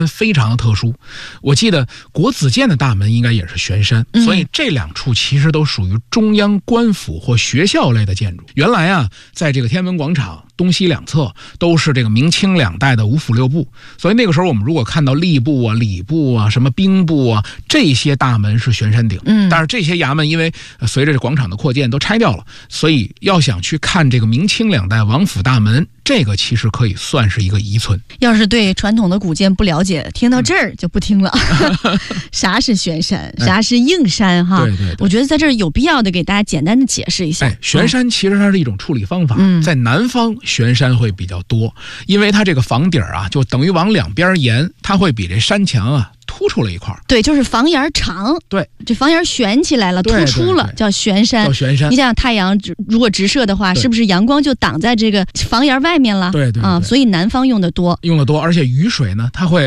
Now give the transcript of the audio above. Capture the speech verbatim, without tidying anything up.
非常的特殊。我记得国子监的大门应该也是悬山， 嗯、 所以这两处其实都属于中央官府或学校类的建筑。原来啊，在这个天安门广场东西两侧都是这个明清两代的五府六部，所以那个时候我们如果看到吏部啊、礼部啊、什么兵部啊，这些大门是悬山顶。 嗯， 但是这些衙门因为随着这广场的扩建都拆掉了，所以要想去看这个明清两代王府大门，这个其实可以算是一个遗存。 要是对传统的古建不了解，听到这儿就不听了。啥是悬山，啥是硬山哈？ 对对对， 我觉得在这儿有必要的给大家简单的解释一下。 哎，悬山其实它是一种处理方法， 嗯、 在南方悬山会比较多，因为它这个房底儿啊，就等于往两边延，它会比这山墙啊突出了一块。 对，就是房檐长， 对， 这房檐悬起来了，突出了，叫悬山。 叫悬山。 你想想，太阳如果直射的话，是不是阳光就挡在这个房檐外面了？ 对 对, 对, 对啊，所以南方用的多， 用的多，而且雨水呢，它会